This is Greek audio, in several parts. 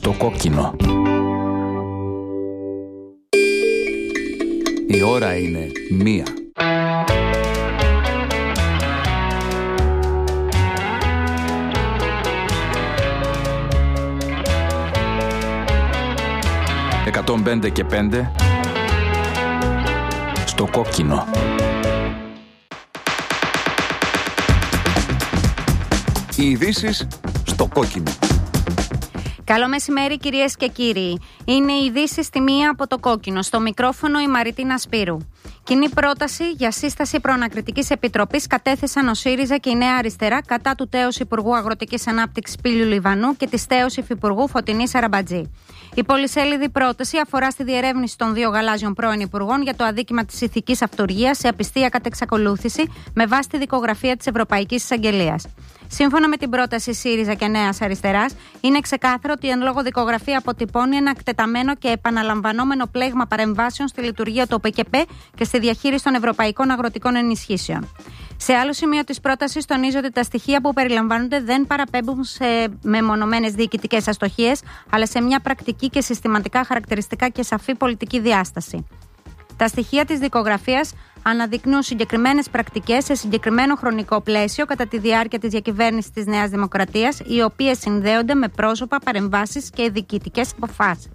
Στο κόκκινο. Η ώρα είναι 1. «105 και 5» στο κόκκινο. Οι ειδήσεις στο κόκκινο. Καλό μεσημέρι κυρίες και κύριοι. Είναι οι ειδήσεις στη 1 από το κόκκινο. Στο μικρόφωνο η Μαριτίνα Σπύρου. Κοινή πρόταση για σύσταση προανακριτικής επιτροπής κατέθεσαν ο ΣΥΡΙΖΑ και η Νέα Αριστερά κατά του τέως Υπουργού Αγροτικής Ανάπτυξης Πήλιου Λιβανού και της τέως Υφυπουργού Φωτεινής Αραμπατζή. Η πολυσέλιδη πρόταση αφορά στη διερεύνηση των 2 γαλάζιων πρώην υπουργών για το αδίκημα της ηθικής αυτουργίας σε απιστία κατά εξακολούθηση με βάση τη δικογραφία της Ευρωπαϊκής Εισαγγελίας. Σύμφωνα με την πρόταση ΣΥΡΙΖΑ και Νέας Αριστεράς, είναι ξεκάθαρο ότι εν λόγω δικογραφία αποτυπώνει ένα εκτεταμένο και επαναλαμβανόμενο πλέγμα παρεμβάσεων στη λειτουργία του ΟΠΕΚΕΠΕ και στη διαχείριση των ευρωπαϊκών αγροτικών ενισχύσεων. Σε άλλο σημείο της πρότασης τονίζω ότι τα στοιχεία που περιλαμβάνονται δεν παραπέμπουν σε μεμονωμένες διοικητικές αστοχίες, αλλά σε μια πρακτική και συστηματικά χαρακτηριστικά και σαφή πολιτική διάσταση. Τα στοιχεία της δικογραφίας αναδεικνύουν συγκεκριμένες πρακτικές σε συγκεκριμένο χρονικό πλαίσιο κατά τη διάρκεια της διακυβέρνησης της Νέας Δημοκρατίας, οι οποίες συνδέονται με πρόσωπα, παρεμβάσεις και διοικητικές αποφάσεις.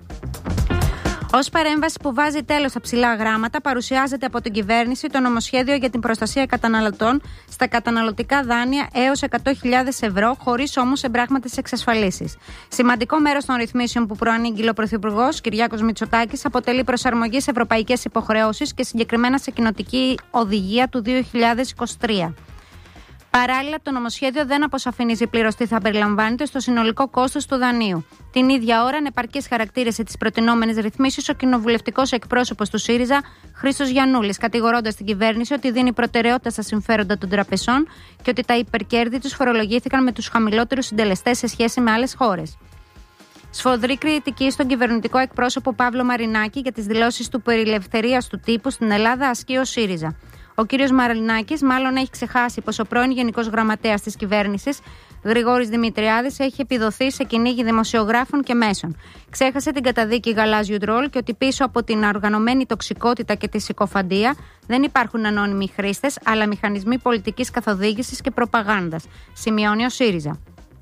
Ως παρέμβαση που βάζει τέλος στα ψηλά γράμματα, παρουσιάζεται από την κυβέρνηση το νομοσχέδιο για την προστασία καταναλωτών στα καταναλωτικά δάνεια έως 100.000 ευρώ, χωρίς όμως εμπράγματες εξασφαλίσεις. Σημαντικό μέρος των ρυθμίσεων που προανήγγειλε ο Πρωθυπουργός Κυριάκος Μητσοτάκης αποτελεί προσαρμογή σε ευρωπαϊκές υποχρεώσεις και συγκεκριμένα σε κοινοτική οδηγία του 2023. Παράλληλα, το νομοσχέδιο δεν αποσαφηνίζει πλήρως τι θα περιλαμβάνεται στο συνολικό κόστος του δανείου. Την ίδια ώρα, ανεπαρκείς χαρακτήρισε τις προτινόμενες ρυθμίσεις ο κοινοβουλευτικός εκπρόσωπος του ΣΥΡΙΖΑ, Χρήστος Γιαννούλης, κατηγορώντας την κυβέρνηση ότι δίνει προτεραιότητα στα συμφέροντα των τραπεζών και ότι τα υπερκέρδη τους φορολογήθηκαν με τους χαμηλότερους συντελεστές σε σχέση με άλλες χώρες. Σφοδρή κριτική στον κυβερνητικό εκπρόσωπο Παύλο Μαρινάκη για τις δηλώσεις του περί ελευθερίας του τύπου στην Ελλάδα ασκεί ο ΣΥΡΙΖΑ. Ο κύριος Μαρινάκης μάλλον έχει ξεχάσει πως ο πρώην Γενικός Γραμματέας της κυβέρνησης, Γρηγόρης Δημητριάδης, έχει επιδοθεί σε κυνήγι δημοσιογράφων και μέσων. Ξέχασε την καταδίκη γαλάζιου τρόλ και ότι πίσω από την οργανωμένη τοξικότητα και τη συκοφαντία δεν υπάρχουν ανώνυμοι χρήστες, αλλά μηχανισμοί πολιτικής καθοδήγησης και προπαγάνδας, σημειώνει ο ΣΥΡΙΖΑ.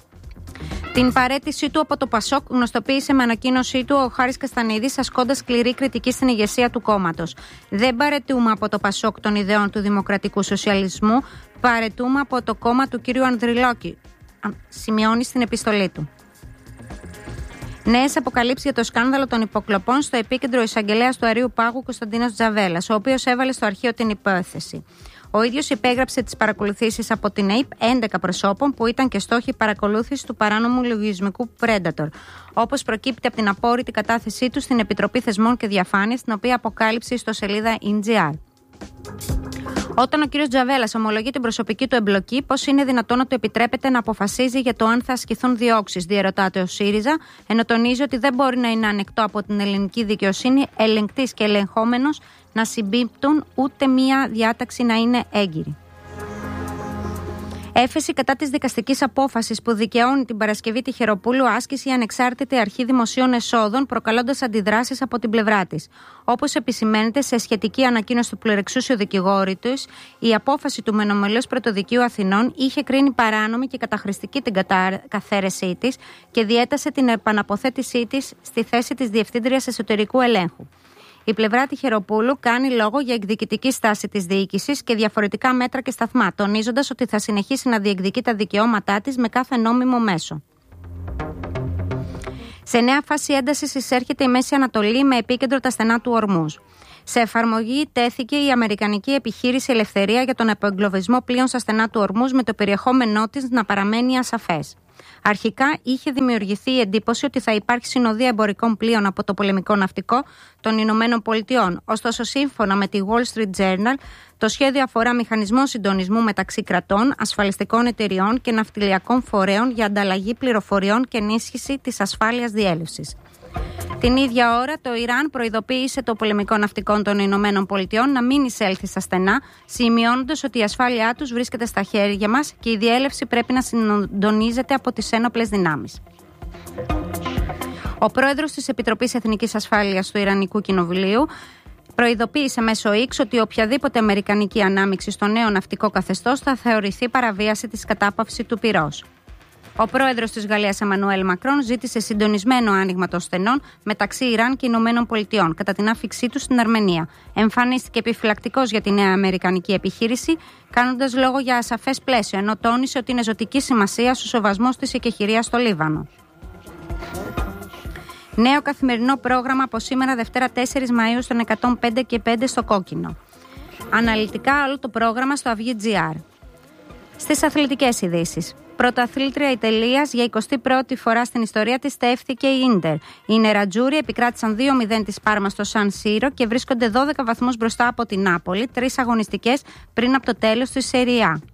Την παραίτησή του από το ΠΑΣΟΚ γνωστοποίησε με ανακοίνωσή του ο Χάρης Καστανίδης, ασκώντας σκληρή κριτική στην ηγεσία του κόμματος. Δεν παραιτούμε από το ΠΑΣΟΚ των ιδεών του δημοκρατικού σοσιαλισμού, παραιτούμε από το κόμμα του κ. Ανδρυλάκη, σημειώνει στην επιστολή του. Νέες αποκαλύψεις για το σκάνδαλο των υποκλοπών στο επίκεντρο εισαγγελέας του Αερίου Πάγου Κωνσταντίνος Τζαβέλας, ο οποίος έβαλε στο αρχείο την υπόθεση. Ο ίδιος υπέγραψε τις παρακολουθήσεις από την ΑΕΠ 11 προσώπων που ήταν και στόχοι παρακολούθησης του παράνομου λογισμικού Predator, όπως προκύπτει από την απόρριτη κατάθεσή του στην Επιτροπή Θεσμών και Διαφάνειας, την οποία αποκάλυψε στο σελίδα INGR. Όταν ο κ. Τζαβέλας ομολογεί την προσωπική του εμπλοκή, πώς είναι δυνατόν να του επιτρέπεται να αποφασίζει για το αν θα ασκηθούν διώξεις, διερωτάται ο ΣΥΡΙΖΑ, ενώ τονίζει ότι δεν μπορεί να είναι ανεκτό από την ελληνική δικαιοσύνη ελεγκτής και ελεγχόμενος να συμπίπτουν, ούτε μία διάταξη να είναι έγκυρη. Έφεση κατά της δικαστικής απόφασης που δικαιώνει την Παρασκευή Τυχεροπούλου άσκηση η ανεξάρτητη αρχή δημοσίων εσόδων, προκαλώντας αντιδράσεις από την πλευρά της. Όπως επισημαίνεται σε σχετική ανακοίνωση του πληρεξούσιου δικηγόρου της, η απόφαση του Μενομελούς Πρωτοδικείου Αθηνών είχε κρίνει παράνομη και καταχρηστική την καθαίρεσή της και διέτασε την επαναποθέτησή της στη θέση της Διευθύντριας Εσωτερικού Ελέγχου. Η πλευρά Τυχεροπούλου κάνει λόγο για εκδικητική στάση της διοίκησης και διαφορετικά μέτρα και σταθμά, τονίζοντας ότι θα συνεχίσει να διεκδικεί τα δικαιώματά της με κάθε νόμιμο μέσο. Σε νέα φάση έντασης εισέρχεται η Μέση Ανατολή με επίκεντρο τα στενά του Ορμούζ. Σε εφαρμογή τέθηκε η αμερικανική επιχείρηση Ελευθερία για τον αποεγκλωβισμό πλοίων στα στενά του Ορμούζ, με το περιεχόμενό της να παραμένει ασαφές. Αρχικά είχε δημιουργηθεί η εντύπωση ότι θα υπάρχει συνοδεία εμπορικών πλοίων από το πολεμικό ναυτικό των Ηνωμένων Πολιτειών. Ωστόσο, σύμφωνα με τη Wall Street Journal, το σχέδιο αφορά μηχανισμό συντονισμού μεταξύ κρατών, ασφαλιστικών εταιριών και ναυτιλιακών φορέων για ανταλλαγή πληροφοριών και ενίσχυση της ασφάλειας διέλευσης. Την ίδια ώρα, το Ιράν προειδοποίησε το πολεμικό ναυτικό των Ηνωμένων Πολιτειών να μην εισέλθει στα στενά, σημειώνοντας ότι η ασφάλειά τους βρίσκεται στα χέρια μας και η διέλευση πρέπει να συντονίζεται από τις ένοπλες δυνάμεις. Ο πρόεδρος της Επιτροπής Εθνικής Ασφάλειας του Ιρανικού Κοινοβουλίου προειδοποίησε μέσω X ότι οποιαδήποτε αμερικανική ανάμειξη στο νέο ναυτικό καθεστώς θα θεωρηθεί παραβίαση της κατάπαυσης του πυρός. Ο πρόεδρος της Γαλλίας Εμμανουέλ Μακρόν ζήτησε συντονισμένο άνοιγμα των στενών μεταξύ Ιράν και Ηνωμένων Πολιτειών κατά την άφιξή του στην Αρμενία. Εμφανίστηκε επιφυλακτικός για τη νέα αμερικανική επιχείρηση, κάνοντας λόγο για ασαφές πλαίσιο, ενώ τόνισε ότι είναι ζωτική σημασία ο σεβασμός της εκεχηρίας στο Λίβανο. Νέο καθημερινό πρόγραμμα από σήμερα Δευτέρα 4 Μαΐου στον 105 και 5 στο Κόκκινο. Αναλυτικά όλο το πρόγραμμα στο Αυγή.gr. Στις αθλητικές ειδήσεις. Πρωταθλήτρια η Τελείας για 21η φορά στην ιστορία της στέφθηκε η Ίντερ. Οι νερατζούροι επικράτησαν 2-0 της Πάρμα στο Σαν Σύρο και βρίσκονται 12 βαθμούς μπροστά από την Νάπολη, 3 αγωνιστικές πριν από το τέλος της Σέρι Α.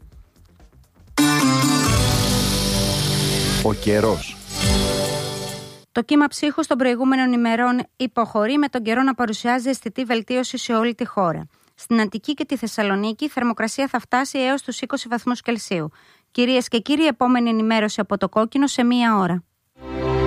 Ο καιρός. Το κύμα ψύχους των προηγούμενων ημερών υποχωρεί, με τον καιρό να παρουσιάζει αισθητή βελτίωση σε όλη τη χώρα. Στην Αττική και τη Θεσσαλονίκη η θερμοκρασία θα φτάσει έως τους 20 βαθμούς Κελσίου. Κυρίες και κύριοι, επόμενη ενημέρωση από το Κόκκινο σε 1 ώρα.